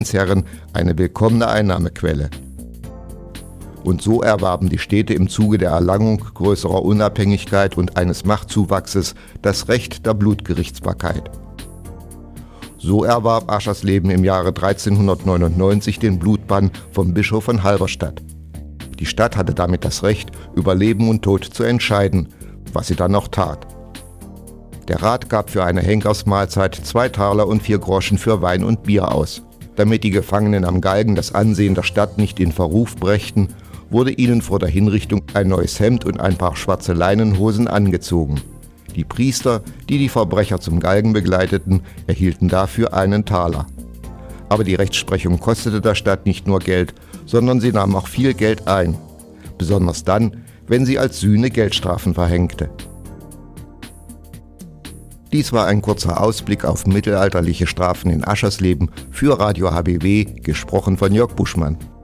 Lehensherren eine willkommene Einnahmequelle. Und so erwarben die Städte im Zuge der Erlangung größerer Unabhängigkeit und eines Machtzuwachses das Recht der Blutgerichtsbarkeit. So erwarb Aschersleben im Jahre 1399 den Blutbann vom Bischof von Halberstadt. Die Stadt hatte damit das Recht, über Leben und Tod zu entscheiden, was sie dann auch tat. Der Rat gab für eine Henkersmahlzeit 2 Taler und 4 Groschen für Wein und Bier aus. Damit die Gefangenen am Galgen das Ansehen der Stadt nicht in Verruf brächten, wurde ihnen vor der Hinrichtung ein neues Hemd und ein paar schwarze Leinenhosen angezogen. Die Priester, die die Verbrecher zum Galgen begleiteten, erhielten dafür 1 Taler. Aber die Rechtsprechung kostete der Stadt nicht nur Geld, sondern sie nahm auch viel Geld ein. Besonders dann, wenn sie als Sühne Geldstrafen verhängte. Dies war ein kurzer Ausblick auf mittelalterliche Strafen in Aschersleben für Radio HBW, gesprochen von Jörg Buschmann.